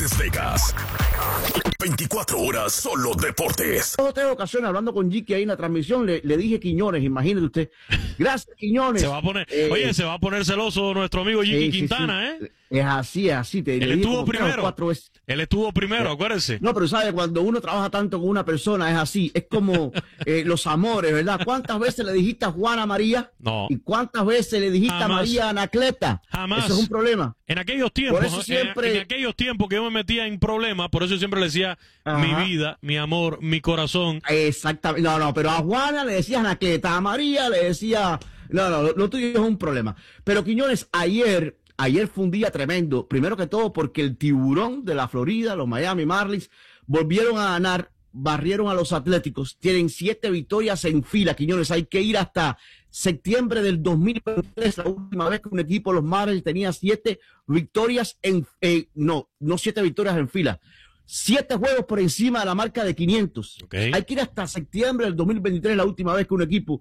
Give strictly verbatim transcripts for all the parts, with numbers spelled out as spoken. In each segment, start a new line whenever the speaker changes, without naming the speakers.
Grandes Ligas. veinticuatro horas solo deportes.
Dos o tres ocasiones hablando con Jicky ahí en la transmisión, le, le dije Quiñones, imagínate usted. Gracias, Quiñones.
Se va a poner,
eh,
oye, se va a poner celoso nuestro amigo Jicky
sí, sí,
Quintana,
sí.
¿eh?
Es así, es así. Te,
Él
le dije
estuvo
como tres o
primero.
cuatro veces.
Él estuvo primero, acuérdense.
No, pero sabe, cuando uno trabaja tanto con una persona es así, es como eh, los amores, ¿verdad? ¿Cuántas veces le dijiste a Juana María?
No.
¿Y cuántas veces le dijiste
Jamás.
a María Anacleta?
Jamás.
Eso es un problema.
En aquellos tiempos,
Por eso
en-
siempre-
en, aquellos tiempos que yo me metía en problemas, por eso yo siempre le decía
Ajá.
mi vida, mi amor, mi corazón.
Exactamente. No, no, pero a Juana le decías Anacleta, a María le decía... No, no, lo, lo tuyo es un problema. Pero Quiñones, ayer, ayer fue un día tremendo. Primero que todo porque el tiburón de la Florida, los Miami Marlins, volvieron a ganar, barrieron a los Atléticos, tienen siete victorias en fila, Quiñones. Hay que ir hasta septiembre del dos mil veintitrés, la última vez que un equipo de los Marlins tenía siete victorias en... Eh, no, no siete victorias en fila. Siete juegos por encima de la marca de quinientos.
Okay.
Hay que ir hasta septiembre del dos mil veintitrés, la última vez que un equipo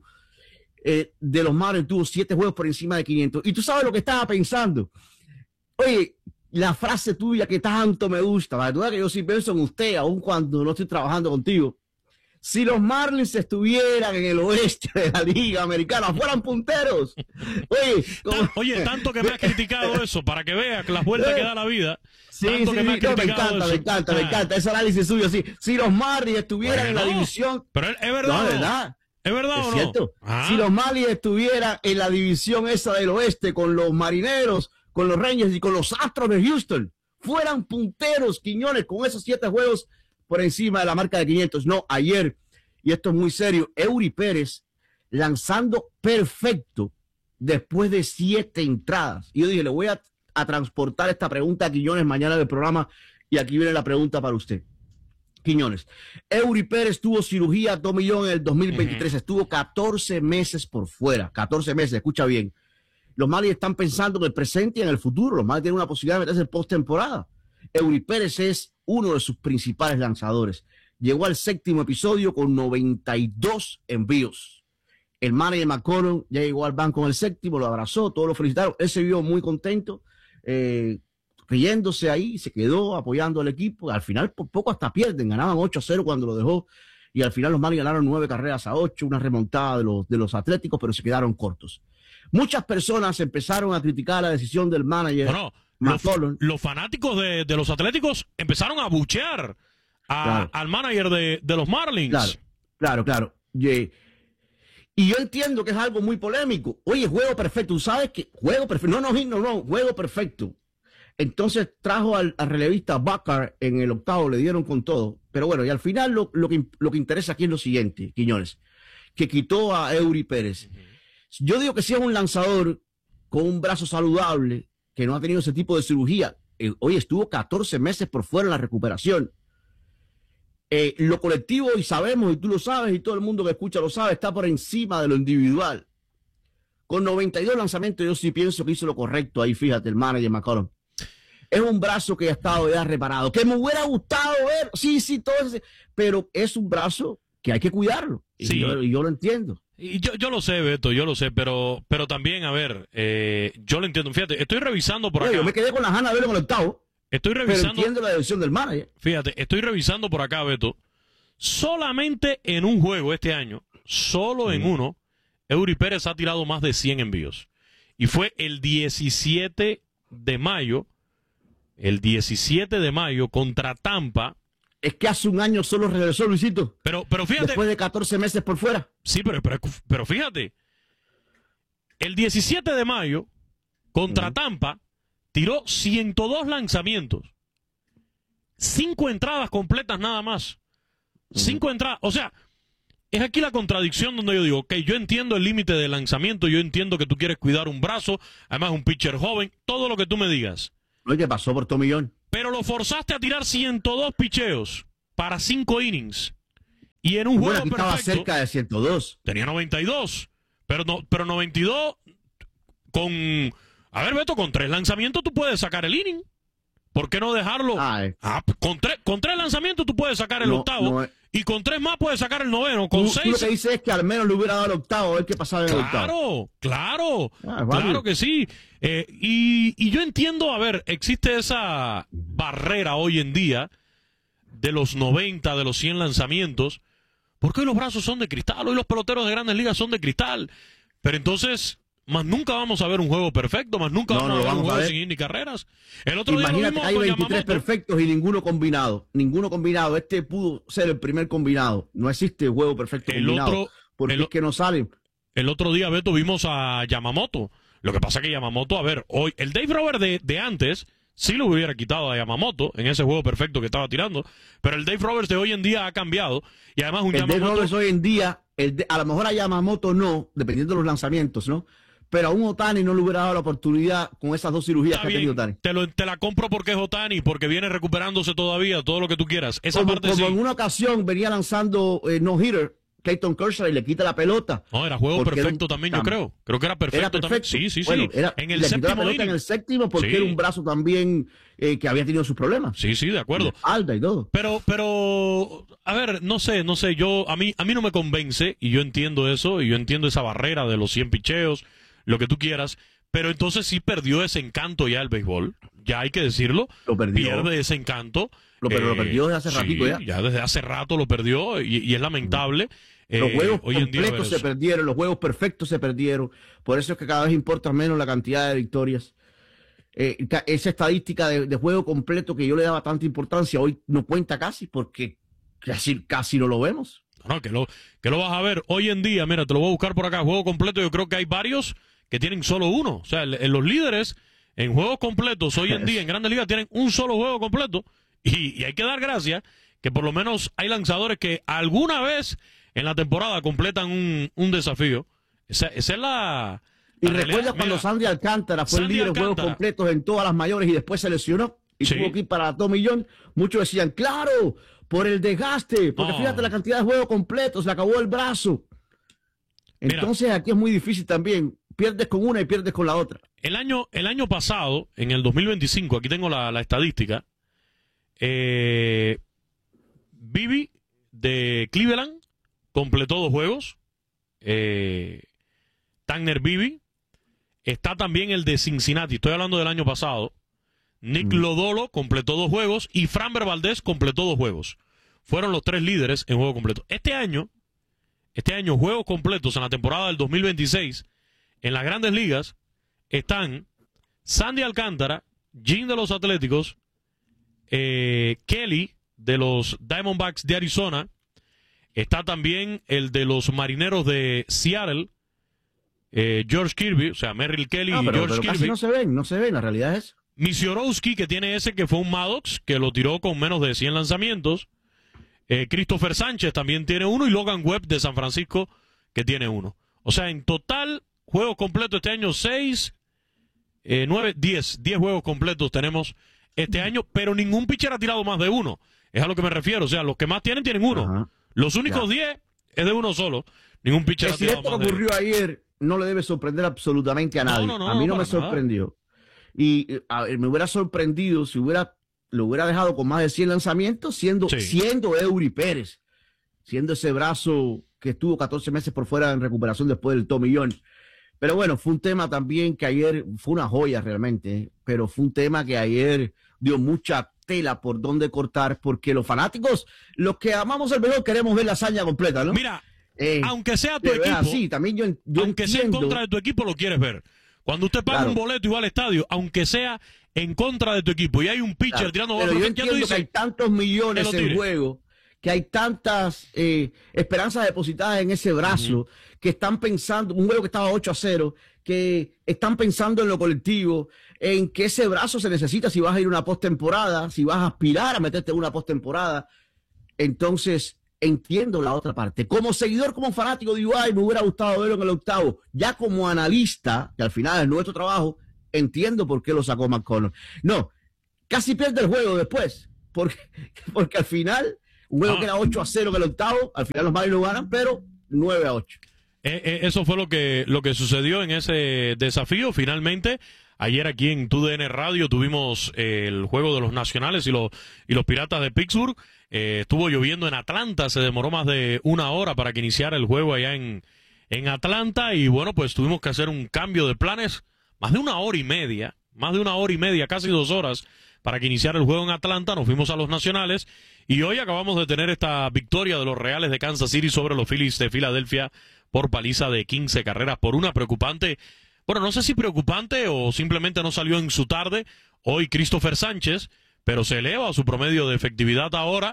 eh, de los Marlins tuvo siete juegos por encima de quinientos. Y tú sabes lo que estaba pensando. Oye, la frase tuya que tanto me gusta, la verdad que yo sí pienso en usted, aun cuando no estoy trabajando contigo. Si los Marlins estuvieran en el oeste de la Liga Americana, fueran punteros. Oye, como...
Tan- oye, tanto que me has criticado eso, para que veas que las vueltas que da la vida.
Sí,
tanto
sí,
que me has
sí, no, me
criticado
encanta,
eso.
me encanta, me
Ah.
encanta. Ese análisis suyo, sí. Si los Marlins estuvieran
Bueno,
en la división...
Pero es, es verdad.
No,
o
de
no?
verdad.
¿Es verdad
Es
o no?
cierto.
Ah.
Si los Marlins estuvieran en la división esa del oeste con los Marineros, con los Rangers y con los Astros de Houston, fueran punteros, Quiñones, con esos siete juegos por encima de la marca de quinientos. No, ayer, y esto es muy serio, Eury Pérez lanzando perfecto después de siete entradas. Y yo dije, le voy a, a transportar esta pregunta a Quiñones mañana del programa, y aquí viene la pregunta para usted. Quiñones, Eury Pérez tuvo cirugía tomillón en el dos mil veintitrés, uh-huh. Estuvo catorce meses por fuera, catorce meses, escucha bien. Los Marlins están pensando en el presente y en el futuro. Los Marlins tienen una posibilidad de meterse en postemporada. Eury Pérez es uno de sus principales lanzadores. Llegó al séptimo episodio con noventa y dos envíos. El manager McCollum ya llegó al banco en el séptimo, lo abrazó, todos lo felicitaron. Él se vio muy contento, eh, riéndose ahí, se quedó apoyando al equipo. Al final, por poco hasta pierden, ganaban ocho a cero cuando lo dejó. Y al final los Marlins ganaron nueve carreras a ocho, una remontada de los, de los Atléticos, pero se quedaron cortos. Muchas personas empezaron a criticar la decisión del manager.
Bueno, los, los fanáticos de, de los Atléticos empezaron a buchear a, claro. al manager de, de los Marlins.
Claro, claro, claro. Y, y yo entiendo que es algo muy polémico. Oye, juego perfecto. ¿Tú sabes qué? Juego perfecto. No, no, no, no, juego perfecto. Entonces trajo al, al relevista Bacar en el octavo, le dieron con todo. Pero bueno, y al final lo, lo, que, lo que interesa aquí es lo siguiente, Quiñones, que quitó a Eury Pérez. Uh-huh. Yo digo que si es un lanzador con un brazo saludable, que no ha tenido ese tipo de cirugía, eh, hoy estuvo catorce meses por fuera en la recuperación. Eh, lo colectivo, y sabemos, y tú lo sabes, y todo el mundo que escucha lo sabe, está por encima de lo individual. Con noventa y dos lanzamientos, yo sí pienso que hizo lo correcto ahí, fíjate, el manager McCollum. Es un brazo que ha estado ya reparado, que me hubiera gustado ver, sí, sí, todo ese, pero es un brazo que hay que cuidarlo.
Sí.
Y yo, y yo lo entiendo.
Y yo, yo lo sé, Beto, yo lo sé, pero, pero también, a ver, eh, yo lo entiendo. Fíjate, estoy revisando por acá.
Yo me quedé con las ganas de verlo en el octavo.
Estoy revisando.
Pero entiendo la decisión del manager.
Fíjate, estoy revisando por acá, Beto. Solamente en un juego este año, solo en uno, Eury Pérez ha tirado más de cien envíos. Y fue el diecisiete de mayo, el diecisiete de mayo contra Tampa.
Es que hace un año solo regresó Luisito.
Pero, pero fíjate.
Después de catorce meses por fuera.
Sí, pero, pero, pero fíjate. El diecisiete de mayo, contra uh-huh. Tampa, tiró ciento dos lanzamientos. Cinco entradas completas nada más. Uh-huh. Cinco entradas. O sea, es aquí la contradicción donde yo digo, ok, yo entiendo el límite de lanzamiento, yo entiendo que tú quieres cuidar un brazo, además un pitcher joven, todo lo que tú me digas.
Oye, pasó por tomillón.
Pero lo forzaste a tirar ciento dos picheos para cinco innings. Y en un
bueno,
juego
estaba
perfecto,
cerca de ciento dos.
Tenía noventa y dos. Pero, no, pero noventa y dos con... A ver, Beto, con tres lanzamientos tú puedes sacar el inning. ¿Por qué no dejarlo?
Ah, eh.
ah, con, tres, con tres lanzamientos tú puedes sacar el
no,
octavo
no,
y con tres más puede sacar el noveno. Con
Tú,
seis.
tú lo que dices es que al menos le hubiera dado el octavo, a ver qué pasaba en el octavo.
Claro, claro,
Ah, vale.
claro que sí. Eh, y, y yo entiendo, a ver, existe esa barrera hoy en día de los noventa, de los cien lanzamientos, porque hoy los brazos son de cristal, hoy los peloteros de Grandes Ligas son de cristal. Pero entonces, más nunca vamos a ver un juego perfecto, más nunca
No,
vamos
no
a
lo
ver un
vamos a
juego
ver.
sin hit ni carreras. El otro día lo
Imagínate
vimos
que hay
con
veintitrés
Yamamoto.
perfectos y ninguno combinado. Ninguno combinado. Este pudo ser el primer combinado. No existe juego perfecto
El
combinado.
otro-
porque
el o-
es que no salen.
El otro día, Beto, vimos a Yamamoto. Lo que pasa es que Yamamoto, a ver, hoy, el Dave Roberts de, de antes sí lo hubiera quitado a Yamamoto en ese juego perfecto que estaba tirando, pero el Dave Roberts de hoy en día ha cambiado y además un
El de
Yamamoto...
Roberts hoy en día, el de- a lo mejor a Yamamoto no, dependiendo de los lanzamientos, ¿no? Pero a un Otani no le hubiera dado la oportunidad con esas dos cirugías
Está
que ha tenido
bien,
Otani.
te, lo- te la compro porque es Otani, porque viene recuperándose todavía, todo lo que tú quieras. Esa
Como,
parte
como
sí.
en una ocasión venía lanzando eh, no-hitter, Clayton Kershaw, y le quita la pelota.
No, era juego
porque
perfecto
era un-
también, yo creo. Creo que era perfecto,
Era perfecto.
también. Sí, sí,
Bueno,
sí.
era-
en el
le quitó la
séptimo
pelota en
inning.
el séptimo porque
Sí.
era un brazo también eh, que había tenido sus problemas.
Sí, sí, de acuerdo.
Alda y todo.
Pero, pero, a ver, no sé, no sé, yo, a mí, a mí no me convence, y yo entiendo eso, y yo entiendo esa barrera de los cien picheos, lo que tú quieras, pero entonces sí perdió ese encanto ya el béisbol, ya hay que decirlo,
Lo perdió.
pierde ese encanto.
Lo- pero lo perdió desde hace
sí,
ratito ya.
ya desde hace rato lo perdió, y, y es lamentable.
Los
eh,
juegos
hoy en día ver
completos se
eso.
perdieron, los juegos perfectos se perdieron. Por eso es que cada vez importa menos la cantidad de victorias. Eh, ca- esa estadística de, de juego completo que yo le daba tanta importancia, hoy no cuenta casi porque casi, casi no lo vemos.
No, que lo, que lo vas a ver hoy en día, mira, te lo voy a buscar por acá, juego completo, yo creo que hay varios que tienen solo uno. O sea, el- en los líderes en juegos completos hoy en día en Grandes Ligas tienen un solo juego completo y, y hay que dar gracias que por lo menos hay lanzadores que alguna vez en la temporada completan un, un desafío. Esa, esa es la...
Y
la realidad.
recuerda cuando
Mira,
Sandy Alcántara fue
Sandy
el líder de juegos
Alcántara.
completos en todas las mayores y después se lesionó y
Sí.
tuvo que ir para dos millones. Muchos decían, claro, por el desgaste, porque
No.
fíjate la cantidad de juegos completos, le acabó el brazo.
Mira.
Entonces aquí es muy difícil también. Pierdes con una y pierdes con la otra.
El año, el año pasado, en el dos mil veinticinco, aquí tengo la, la estadística, eh, Bibi de Cleveland completó dos juegos, eh, Tanner Bibi, está también el de Cincinnati, estoy hablando del año pasado, Nick
Mm.
Lodolo completó dos juegos y Framber Valdez completó dos juegos. Fueron los tres líderes en juego completo. Este año, este año, juegos completos en la temporada del dos mil veintiséis, en las Grandes Ligas, están Sandy Alcántara, Jim de los Atléticos, eh, Kelly de los Diamondbacks de Arizona, está también el de los Marineros de Seattle, eh, George Kirby, o sea, Merrill Kelly
No,
y
pero,
George
pero
Kirby.
casi no se ven, no se ven, la realidad es.
Misiorowski, que tiene ese que fue un Maddox, que lo tiró con menos de cien lanzamientos. Eh, Christopher Sánchez también tiene uno y Logan Webb de San Francisco, que tiene uno. O sea, en total, juegos completos este año, seis, eh, nueve, diez. Diez juegos completos tenemos este año, pero ningún pitcher ha tirado más de uno. Es a lo que me refiero. O sea, los que más tienen, tienen uno.
Ajá.
Los únicos diez es de uno solo. Ningún pitcher
Que
ha
si
tirado
esto
más de
ocurrió ayer, no le debe sorprender absolutamente a
No,
nadie.
no, no,
a mí no
para
me
nada.
sorprendió. Y eh, a ver, me hubiera sorprendido si hubiera lo hubiera dejado con más de cien lanzamientos, siendo,
Sí.
siendo Eury Pérez, siendo ese brazo que estuvo catorce meses por fuera en recuperación después del tomillón. Pero bueno, fue un tema también que ayer fue una joya realmente, ¿eh? Pero fue un tema que ayer dio mucha tela por donde cortar, porque los fanáticos, los que amamos el béisbol, queremos ver la hazaña completa, ¿no?
Mira,
Eh,
aunque sea tu
de verdad,
equipo,
sí, también yo, yo
aunque sea en
entiendo.
contra de tu equipo, lo quieres ver. Cuando usted paga
Claro.
un boleto y va al estadio, aunque sea en contra de tu equipo, y hay un pitcher
Claro,
tirando
pero
bolas,
yo
ya tú
entiendo que hay
dices,
tantos millones
que lo
en
tire.
juego, que hay tantas eh, esperanzas depositadas en ese brazo, que están pensando, un juego que estaba ocho a cero, que están pensando en lo colectivo, en que ese brazo se necesita si vas a ir a una postemporada, si vas a aspirar a meterte en una postemporada. Entonces, entiendo la otra parte. Como seguidor, como fanático, digo, ay, me hubiera gustado verlo en el octavo. Ya como analista, que al final es nuestro trabajo, entiendo por qué lo sacó McConnell. No, casi pierde el juego después, porque, porque al final, un juego
Ah.
que era ocho a cero en el octavo, al final los Marlins ganan, pero nueve a ocho.
Eh, eh, eso fue lo que, lo que sucedió en ese desafío. Finalmente, Ayer aquí en T U D N Radio tuvimos eh, el juego de los Nacionales y los, y los Piratas de Pittsburgh. Eh, estuvo lloviendo en Atlanta, se demoró más de una hora para que iniciara el juego allá en, en Atlanta. Y bueno, pues tuvimos que hacer un cambio de planes, más de una hora y media, más de una hora y media, casi dos horas, para que iniciara el juego en Atlanta. Nos fuimos a los Nacionales y hoy acabamos de tener esta victoria de los Reales de Kansas City sobre los Phillies de Filadelfia por paliza de quince carreras por una. Preocupante. Bueno, no sé si preocupante o simplemente no salió en su tarde hoy Christopher Sánchez, pero se eleva su promedio de efectividad ahora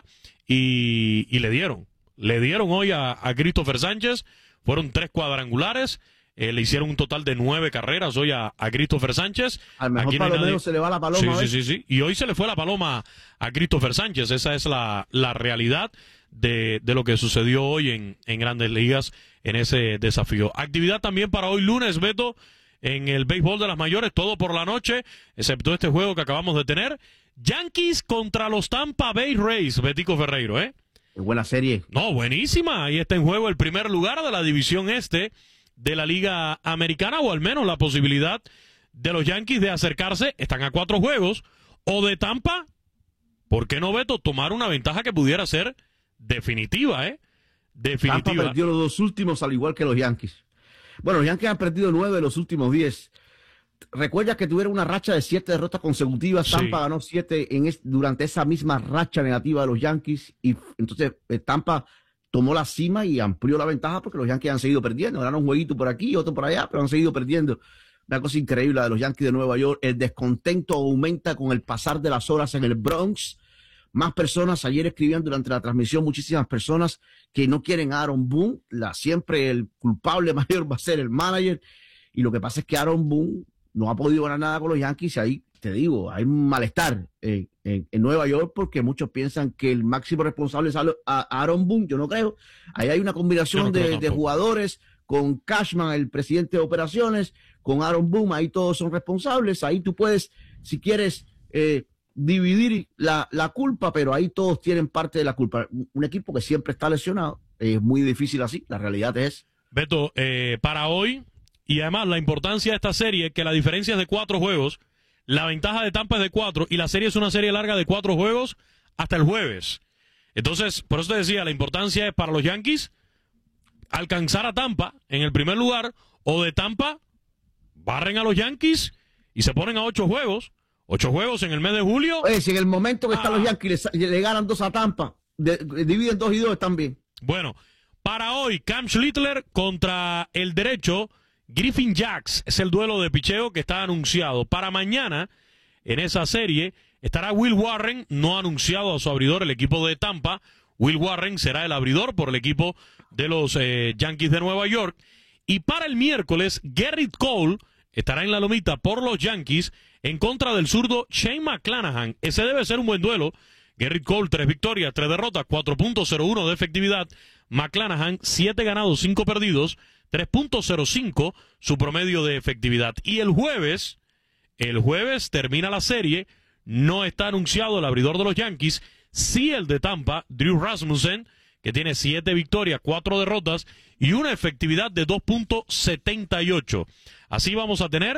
y, y le dieron. Le dieron hoy a, a Christopher Sánchez, fueron tres cuadrangulares, eh, le hicieron un total de nueve carreras hoy a, a Christopher Sánchez.
Al mejor
Aquí no hay
palomero
nadie...
se le va la paloma.
Sí, sí, sí, sí. Y hoy se le fue la paloma a Christopher Sánchez. Esa es la, la realidad de, de lo que sucedió hoy en, en Grandes Ligas en ese desafío. Actividad también para hoy lunes, Beto, en el béisbol de las mayores, todo por la noche, excepto este juego que acabamos de tener. Yankees contra los Tampa Bay Rays, Betico Ferreiro, ¿eh?
Qué buena serie.
No, buenísima. Ahí está en juego el primer lugar de la división este de la Liga Americana, o al menos la posibilidad de los Yankees de acercarse. Están a cuatro juegos. O de Tampa, ¿por qué no, Beto, tomar una ventaja que pudiera ser definitiva, eh? Definitiva.
Tampa perdió los dos últimos, al igual que los Yankees. Bueno, los Yankees han perdido nueve de los últimos diez. Recuerda que tuvieron una racha de siete derrotas consecutivas. Tampa sí. ganó siete en es, durante esa misma racha negativa de los Yankees. Y entonces eh, Tampa tomó la cima y amplió la ventaja porque los Yankees han seguido perdiendo. Ganaron un jueguito por aquí, otro por allá, pero han seguido perdiendo. Una cosa increíble la de los Yankees de Nueva York. El descontento aumenta con el pasar de las horas en el Bronx. Más personas, ayer escribían durante la transmisión, muchísimas personas que no quieren a Aaron Boone. La, siempre el culpable mayor va a ser el manager. Y lo que pasa es que Aaron Boone no ha podido ganar nada con los Yankees. Y ahí, te digo, hay un malestar eh, en, en Nueva York porque muchos piensan que el máximo responsable es a, a Aaron Boone. Yo no creo. Ahí hay una combinación no de, de jugadores con Cashman, el presidente de operaciones, con Aaron Boone. Ahí todos son responsables. Ahí tú puedes, si quieres... Eh, dividir la, la culpa, pero ahí todos tienen parte de la culpa. Un equipo que siempre está lesionado, es muy difícil así, la realidad es.
Beto, eh, para hoy, y además la importancia de esta serie, que la diferencia es de cuatro juegos, la ventaja de Tampa es de cuatro, y la serie es una serie larga de cuatro juegos hasta el jueves. Entonces, por eso te decía, la importancia es para los Yankees alcanzar a Tampa en el primer lugar, o de Tampa barren a los Yankees y se ponen a ocho juegos. Ocho juegos en el mes de julio.
Oye, si en el momento que ah. están los Yankees le, le ganan dos a Tampa, de, de, dividen dos y dos, están bien.
Bueno, para hoy, Cam Schlittler contra el derecho Griffin Jax. Es el duelo de picheo que está anunciado. Para mañana, en esa serie, estará Will Warren, no ha anunciado a su abridor el equipo de Tampa. Will Warren será el abridor por el equipo de los eh, Yankees de Nueva York. Y para el miércoles, Gerrit Cole estará en la lomita por los Yankees en contra del zurdo Shane McClanahan. Ese debe ser un buen duelo. Gerrit Cole, tres victorias, tres derrotas, cuatro punto cero uno de efectividad. McClanahan, siete ganados, cinco perdidos, tres punto cero cinco su promedio de efectividad. Y el jueves, el jueves termina la serie. No está anunciado el abridor de los Yankees. Sí el de Tampa, Drew Rasmussen, que tiene siete victorias, cuatro derrotas y una efectividad de dos punto setenta y ocho. Así vamos a tener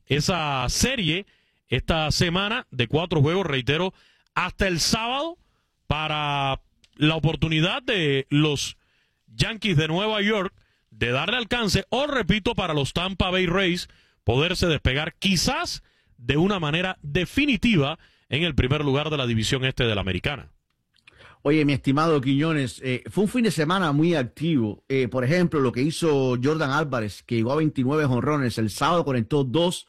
esa serie esta semana de cuatro juegos, reitero, hasta el sábado para la oportunidad de los Yankees de Nueva York de darle alcance, o repito, para los Tampa Bay Rays poderse despegar quizás de una manera definitiva en el primer lugar de la división este de la Americana.
Oye, mi estimado Quiñones, eh, fue un fin de semana muy activo. Eh, por ejemplo, lo que hizo Jordan Álvarez, que llegó a veintinueve jonrones. El sábado conectó dos,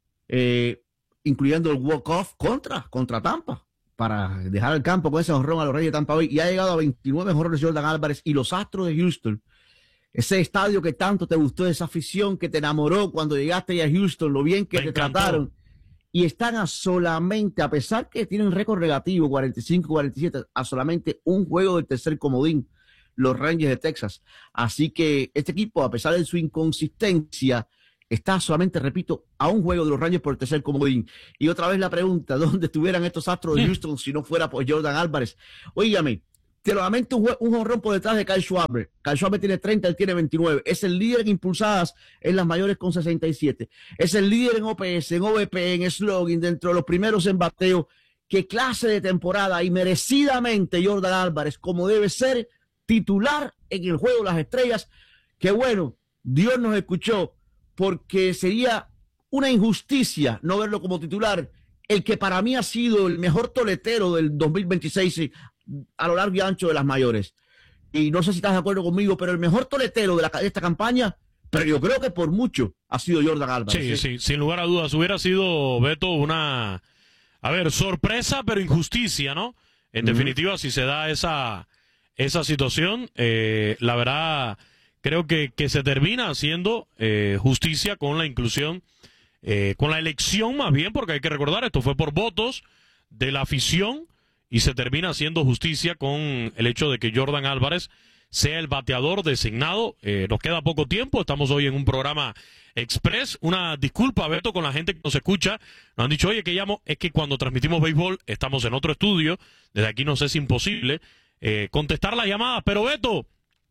eh, incluyendo el walk-off contra, contra Tampa, para dejar el campo con ese jonrón a los Reyes de Tampa Bay. Y ha llegado a veintinueve jonrones Jordan Álvarez. Y los Astros de Houston, ese estadio que tanto te gustó, esa afición que te enamoró cuando llegaste a Houston, lo bien que Me te encantó. trataron. Y están a solamente, a pesar que tienen récord negativo, cuarenta y cinco cuarenta y siete, a solamente un juego del tercer comodín, los Rangers de Texas. Así que este equipo, a pesar de su inconsistencia, está solamente, repito, a un juego de los Rangers por el tercer comodín. Y otra vez la pregunta, ¿dónde estuvieran estos Astros de Houston si no fuera por Jordan Álvarez? Óigame, te lo lamento, un, un jonrón por detrás de Kyle Schwarber. Kyle Schwarber tiene treinta, él tiene veintinueve. Es el líder en impulsadas en las mayores con sesenta y siete. Es el líder en O P S, en O V P, en slugging, dentro de los primeros en bateo. Qué clase de temporada, y merecidamente Jordan Álvarez, como debe ser, titular en el juego de las estrellas. Que bueno, Dios nos escuchó, porque sería una injusticia no verlo como titular, el que para mí ha sido el mejor toletero del dos mil veintiséis a lo largo y ancho de las mayores. Y no sé si estás de acuerdo conmigo, pero el mejor toletero de, la, de esta campaña, pero yo creo que por mucho, ha sido Jordan Álvarez.
Sí,
¿eh?
sí, sin lugar a dudas. Hubiera sido, Beto, una, a ver, sorpresa, pero injusticia, ¿no? En uh-huh. definitiva, si se da esa, esa situación, eh, la verdad, creo que, que se termina haciendo eh, justicia con la inclusión, eh, con la elección más bien, porque hay que recordar, esto fue por votos de la afición, y se termina haciendo justicia con el hecho de que Jordan Álvarez sea el bateador designado. Eh, nos queda poco tiempo, estamos hoy en un programa express. Una disculpa, Beto, con la gente que nos escucha. Nos han dicho, oye, que llamo, es que cuando transmitimos béisbol estamos en otro estudio. Desde aquí nos es imposible eh, contestar las llamadas. Pero, Beto,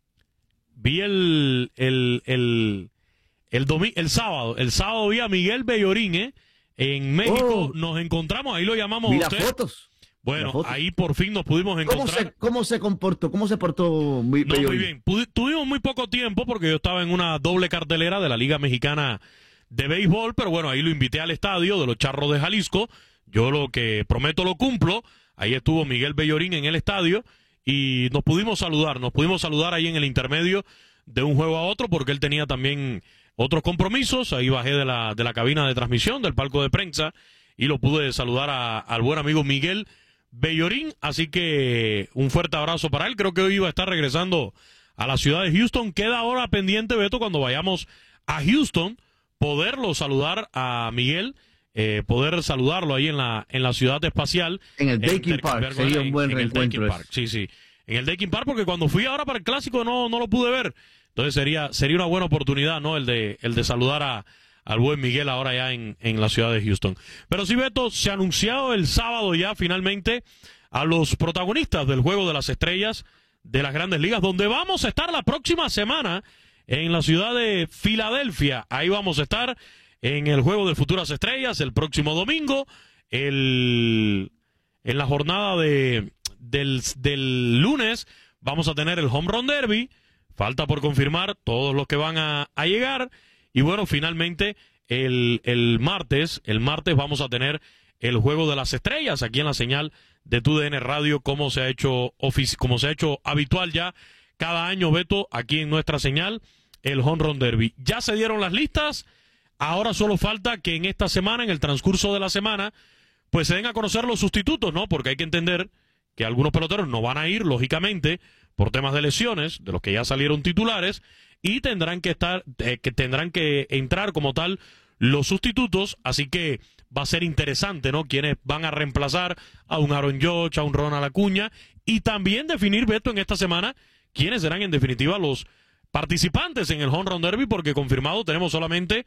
vi el el el el, domi- el sábado. El sábado vi a Miguel Bellorín, ¿eh? En México.
Oh.
Nos encontramos, ahí lo llamamos
Mira
a usted.
fotos.
Bueno, ahí por fin nos pudimos encontrar.
¿Cómo se, cómo se comportó? ¿Cómo se portó muy,
no, muy bien? Pudi- tuvimos muy poco tiempo porque yo estaba en una doble cartelera de la Liga Mexicana de Béisbol, pero bueno, ahí lo invité al estadio de los Charros de Jalisco. Yo lo que prometo lo cumplo. Ahí estuvo Miguel Bellorín en el estadio y nos pudimos saludar. Nos pudimos saludar ahí en el intermedio de un juego a otro porque él tenía también otros compromisos. Ahí bajé de la, de la cabina de transmisión, del palco de prensa, y lo pude saludar a, al buen amigo Miguel Bellorín, así que un fuerte abrazo para él. Creo que hoy iba a estar regresando a la ciudad de Houston. Queda ahora pendiente, Beto, cuando vayamos a Houston, poderlo saludar a Miguel, eh, poder saludarlo ahí en la en la ciudad espacial.
En el Dakin Park, sería un buen reencuentro.
Sí, sí, en el Dakin Park, porque cuando fui ahora para el Clásico no, no lo pude ver. Entonces sería sería una buena oportunidad, ¿no? El de el de saludar a al buen Miguel ahora ya en, en la ciudad de Houston. Pero sí, Beto, se ha anunciado el sábado ya finalmente a los protagonistas del Juego de las Estrellas de las Grandes Ligas, donde vamos a estar la próxima semana en la ciudad de Filadelfia. Ahí vamos a estar en el Juego de Futuras Estrellas el próximo domingo, el, en la jornada de, del, del lunes vamos a tener el Home Run Derby. Falta por confirmar todos los que van a, a llegar. Y bueno, finalmente el, el martes, el martes vamos a tener el Juego de las Estrellas aquí en la señal de T U D N Radio, como se ha hecho ofici- como se ha hecho habitual ya cada año, Beto, aquí en nuestra señal, el Home Run Derby. Ya se dieron las listas, ahora solo falta que en esta semana, en el transcurso de la semana, pues se den a conocer los sustitutos, ¿no? Porque hay que entender que algunos peloteros no van a ir, lógicamente, por temas de lesiones, de los que ya salieron titulares, y tendrán que estar, eh, que tendrán que entrar como tal los sustitutos, así que va a ser interesante, ¿no? Quienes van a reemplazar a un Aaron Judge, a un Ronald Acuña, y también definir, Beto, en esta semana, quiénes serán en definitiva los participantes en el Home Run Derby, porque confirmado tenemos solamente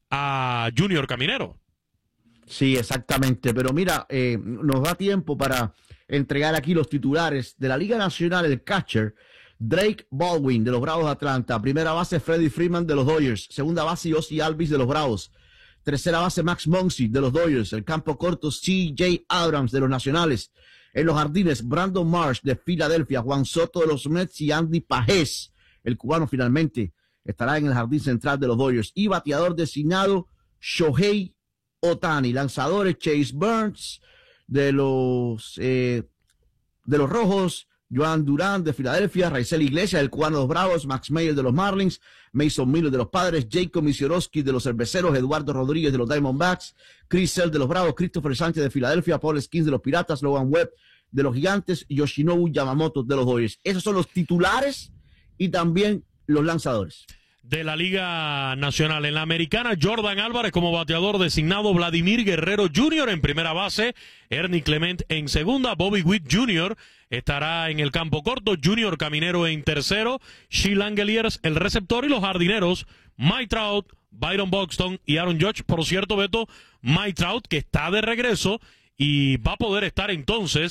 a Junior Caminero.
Sí, exactamente, pero mira, eh, nos da tiempo para entregar aquí los titulares de la Liga Nacional, el catcher Drake Baldwin de los Bravos de Atlanta, primera base Freddie Freeman de los Dodgers, segunda base Ozzie Albies de los Bravos, tercera base Max Muncy de los Dodgers, el campo corto C J Abrams de los Nacionales, en los jardines Brandon Marsh de Filadelfia, Juan Soto de los Mets y Andy Pajés, el cubano finalmente estará en el jardín central de los Dodgers, y bateador designado Shohei Ohtani, lanzadores Chase Burns de los eh, de los Rojos, Joan Durán de Filadelfia, Raisel Iglesias, el cubano de los Bravos, Max Meyer de los Marlins, Mason Miller de los Padres, Jacob Misiorowski de los Cerveceros, Eduardo Rodríguez de los Diamondbacks, Chris Sale de los Bravos, Christopher Sánchez de Filadelfia, Paul Skeens de los Piratas, Logan Webb de los Gigantes y Yoshinobu Yamamoto de los Dodgers. Esos son los titulares y también los lanzadores.
De la Liga Nacional. En la Americana, Jordan Álvarez como bateador designado, Vladimir Guerrero junior en primera base, Ernie Clement en segunda, Bobby Witt junior estará en el campo corto, Junior Caminero en tercero, Shea Langeliers el receptor, y los jardineros Mike Trout, Byron Buxton y Aaron Judge. Por cierto, Beto, Mike Trout que está de regreso y va a poder estar entonces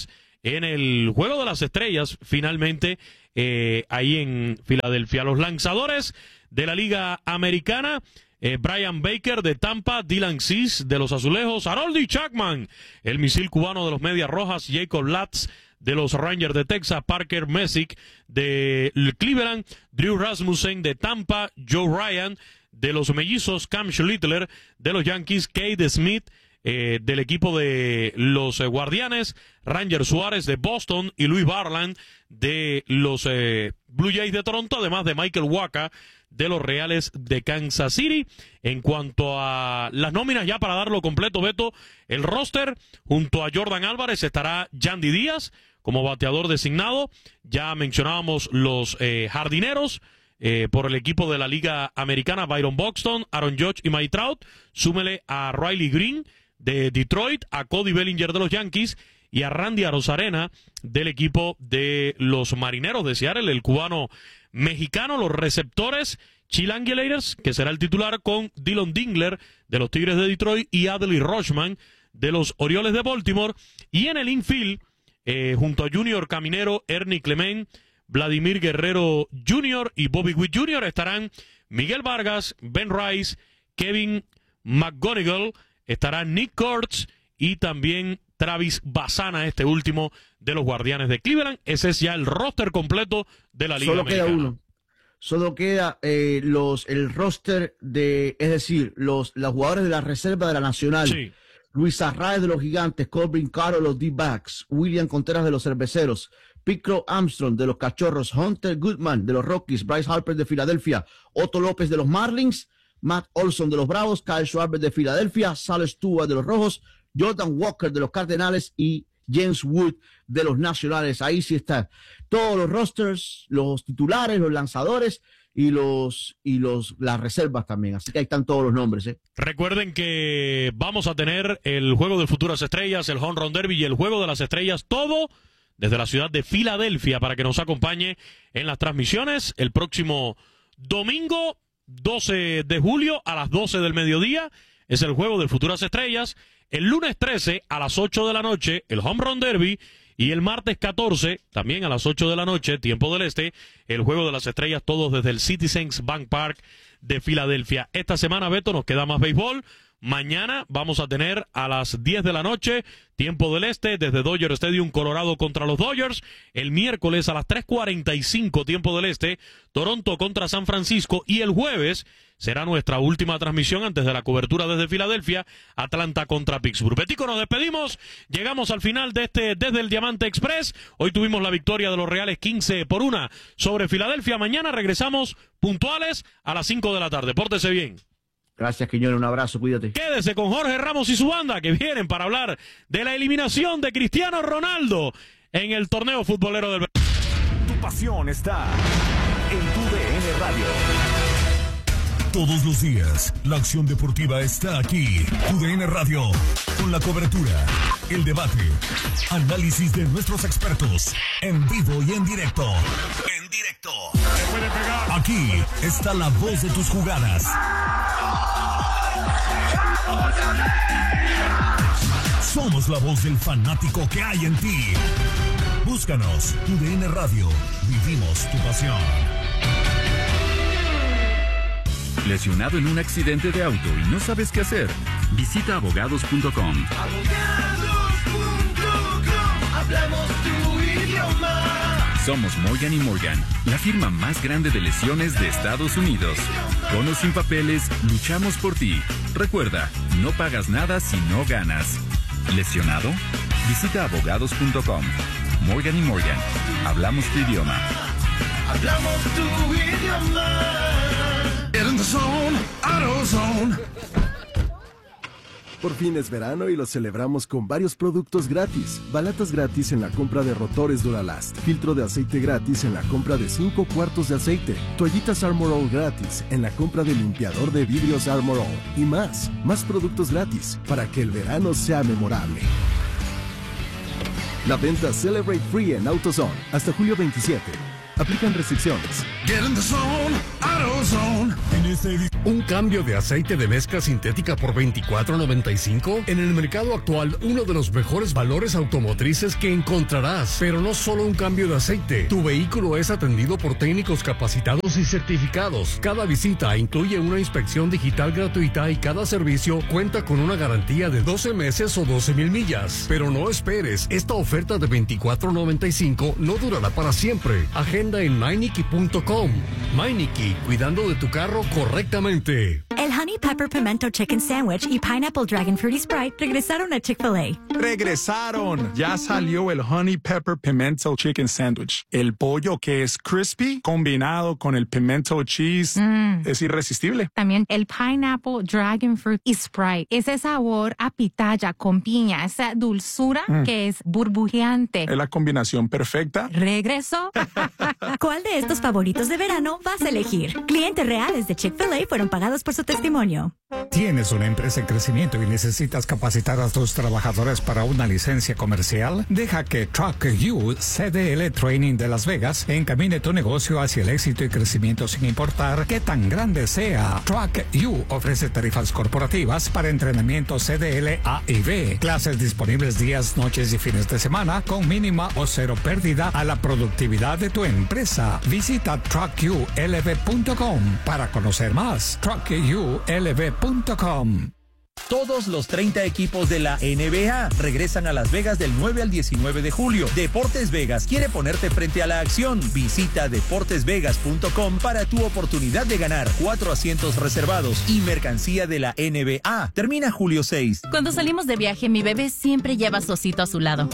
en el Juego de las Estrellas, finalmente, eh, ahí en Filadelfia. Los lanzadores de la Liga Americana, eh, Brian Baker de Tampa, Dylan Cease de los Azulejos, Harold Chapman, el misil cubano de los Medias Rojas, Jacob Latz de los Rangers de Texas, Parker Messick de Cleveland, Drew Rasmussen de Tampa, Joe Ryan de los Mellizos, Cam Schlittler de los Yankees, Cade Smith eh, del equipo de los eh, Guardianes, Ranger Suárez de Boston y Louis Barland de los eh, Blue Jays de Toronto, además de Michael Wacha de los Reales de Kansas City. En cuanto a las nóminas, ya para darlo completo, Beto, el roster, junto a Jordan Álvarez estará Yandy Díaz como bateador designado. Ya mencionábamos los eh, jardineros, eh, por el equipo de la Liga Americana, Byron Buxton, Aaron Judge y Mike Trout. Súmele a Riley Green de Detroit, a Cody Bellinger de los Yankees y a Randy Arozarena del equipo de los Marineros de Seattle, el cubano mexicano. Los receptores, Chill Angelators, que será el titular, con Dylan Dingler de los Tigres de Detroit y Adley Rutschman de los Orioles de Baltimore. Y en el infield, eh, junto a Junior Caminero, Ernie Clement, Vladimir Guerrero junior y Bobby Witt junior estarán Miguel Vargas, Ben Rice, Kevin McGonigal, estará Nick Kurtz y también Travis Bassana, este último de los Guardianes de Cleveland. Ese es ya el roster completo de la Liga
Solo
Americana.
queda uno. Solo queda eh, los el roster de, es decir, los, los jugadores de la reserva de la Nacional.
Sí.
Luis Arraez de los Gigantes, Corbin Carroll de los D-Backs, William Contreras de los Cerveceros, Piccolo Armstrong de los Cachorros, Hunter Goodman de los Rockies, Bryce Harper de Filadelfia, Otto López de los Marlins, Matt Olson de los Bravos, Kyle Schwarber de Filadelfia, Sal Stewart de los Rojos, Jordan Walker de los Cardenales y James Wood de los Nacionales. Ahí sí están todos los rosters, los titulares, los lanzadores y los y los las reservas también. Así que ahí están todos los nombres, ¿eh?
Recuerden que vamos a tener el Juego de Futuras Estrellas, el Home Run Derby y el Juego de las Estrellas, todo desde la ciudad de Filadelfia, para que nos acompañe en las transmisiones el próximo domingo doce de julio a las doce del mediodía. Es el Juego de Futuras Estrellas. El lunes trece a las ocho de la noche, el Home Run Derby. Y el martes catorce, también a las ocho de la noche, tiempo del este, el Juego de las Estrellas, todos desde el Citizens Bank Park de Filadelfia. Esta semana, Beto, nos queda más béisbol. Mañana vamos a tener a las diez de la noche, tiempo del este, desde Dodger Stadium, Colorado contra los Dodgers. El miércoles a las tres cuarenta y cinco, tiempo del este, Toronto contra San Francisco. Y el jueves será nuestra última transmisión antes de la cobertura desde Filadelfia, Atlanta contra Pittsburgh. Betico, nos despedimos. Llegamos al final de este Desde el Diamante Express. Hoy tuvimos la victoria de los Reales quince por uno sobre Filadelfia. Mañana regresamos puntuales a las cinco de la tarde. Pórtese bien.
Gracias, Quiñones. Un abrazo. Cuídate.
Quédese con Jorge Ramos y su banda, que vienen para hablar de la eliminación de Cristiano Ronaldo en el torneo futbolero del...
Tu pasión está en tu D N Radio. Todos los días, la acción deportiva está aquí. Tu D N Radio, con la cobertura, el debate, análisis de nuestros expertos, en vivo y en directo. En directo. Aquí está la voz de tus jugadas. Somos la voz del fanático que hay en ti. Búscanos, Tu D N Radio. Vivimos tu pasión.
¿Lesionado en un accidente de auto y no sabes qué hacer? Visita abogados punto com.
abogados punto com. Hablamos tu idioma.
Somos Morgan y Morgan, la firma más grande de lesiones de Estados Unidos. Con o sin papeles, luchamos por ti. Recuerda, no pagas nada si no ganas. ¿Lesionado? Visita abogados punto com. Morgan y Morgan, hablamos tu idioma.
Hablamos tu idioma. In the zone, AutoZone.
Por fin es verano y lo celebramos con varios productos gratis. Balatas gratis en la compra de rotores Duralast. Filtro de aceite gratis en la compra de cinco cuartos de aceite. Toallitas Armor All gratis en la compra de limpiador de vidrios Armor All. Y más, más productos gratis para que el verano sea memorable. La venta Celebrate Free en AutoZone hasta julio veintisiete. Aplican restricciones.
Get in the zone, AutoZone.
En esta edición.
¿Un cambio de aceite de mezcla sintética por veinticuatro noventa y cinco? En el mercado actual, uno de los mejores valores automotrices que encontrarás. Pero no solo un cambio de aceite. Tu vehículo es atendido por técnicos capacitados y certificados. Cada visita incluye una inspección digital gratuita y cada servicio cuenta con una garantía de doce meses o doce mil millas. Pero no esperes, esta oferta de veinticuatro noventa y cinco no durará para siempre. Agenda en Meineke punto com. Meineke, cuidando de tu carro correctamente.
El Honey Pepper Pimento Chicken Sandwich y Pineapple Dragon Fruity Sprite regresaron a Chick-fil-A.
Regresaron. Ya salió el Honey Pepper Pimento Chicken Sandwich. El pollo que es crispy combinado con el pimento cheese mm. es irresistible.
También el Pineapple Dragon Fruit y Sprite. Ese sabor a pitaya con piña, esa dulzura mm. que es burbujeante.
Es la combinación perfecta.
¿Regresó?
¿Cuál de estos favoritos de verano vas a elegir? Clientes reales de Chick-fil-A fueron pagados por su testimonio.
¿Tienes una empresa en crecimiento y necesitas capacitar a tus trabajadores para una licencia comercial? Deja que Truck U C D L Training de Las Vegas encamine tu negocio hacia el éxito y crecimiento sin importar qué tan grande sea. Truck U ofrece tarifas corporativas para entrenamiento C D L A y B, clases disponibles días, noches y fines de semana con mínima o cero pérdida a la productividad de tu empresa. Visita truck u l v punto com para conocer más. truck u l v punto com.
Todos los treinta equipos de la N B A regresan a Las Vegas del nueve al diecinueve de julio. Deportes Vegas quiere ponerte frente a la acción. Visita deportes vegas punto com para tu oportunidad de ganar cuatro asientos reservados y mercancía de la N B A. Termina julio seis.
Cuando salimos de viaje, mi bebé siempre lleva a su osito a su lado.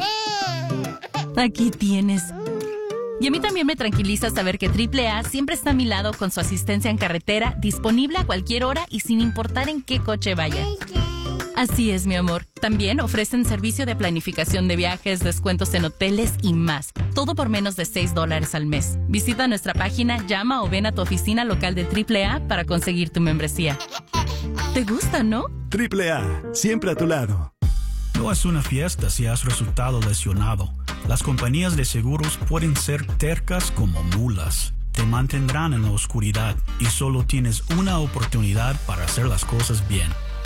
Aquí tienes. Y a mí también me tranquiliza saber que triple A siempre está a mi lado con su asistencia en carretera, disponible a cualquier hora y sin importar en qué coche vaya. Así es, mi amor. También ofrecen servicio de planificación de viajes, descuentos en hoteles y más. Todo por menos de seis dólares al mes. Visita nuestra página, llama o ven a tu oficina local de triple A para conseguir tu membresía. ¿Te gusta, no?
triple A, siempre a tu lado.
No es una fiesta si has resultado lesionado. Las compañías de seguros pueden ser tercas como mulas. Te mantendrán en la oscuridad y solo tienes una oportunidad para hacer las cosas bien.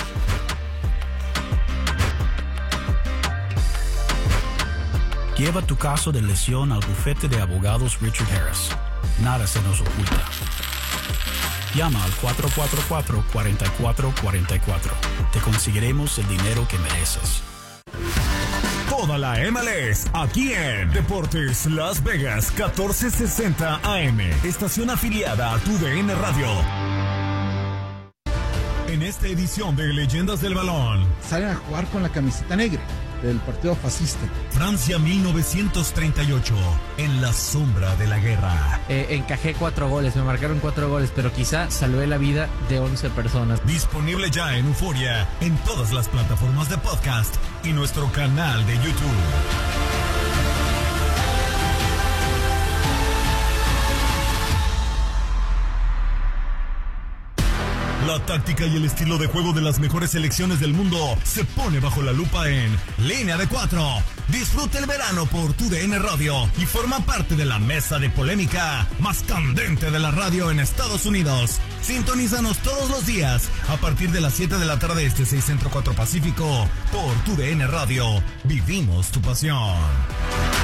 Lleva tu caso de lesión al bufete de abogados Richard Harris. Nada se nos oculta. Llama al cuatro cuatro cuatro, cuatro cuatro cuatro cuatro. Te conseguiremos el dinero que mereces.
Toda la M L S aquí en Deportes Las Vegas catorce sesenta A M, estación afiliada a tu D N Radio. En esta edición de Leyendas del Balón,
salen a jugar con la camiseta negra del partido fascista.
Francia mil novecientos treinta y ocho, en la sombra de la guerra.
Eh, encajé cuatro goles, me marcaron cuatro goles, pero quizá salvé la vida de once personas.
Disponible ya en Euforia, en todas las plataformas de podcast y nuestro canal de YouTube. La táctica y el estilo de juego de las mejores selecciones del mundo se pone bajo la lupa en Línea de Cuatro. Disfruta el verano por tu D N Radio y forma parte de la mesa de polémica más candente de la radio en Estados Unidos. Sintonízanos todos los días a partir de las siete de la tarde este, seis Centro, cuatro Pacífico por tu D N Radio. Vivimos tu pasión.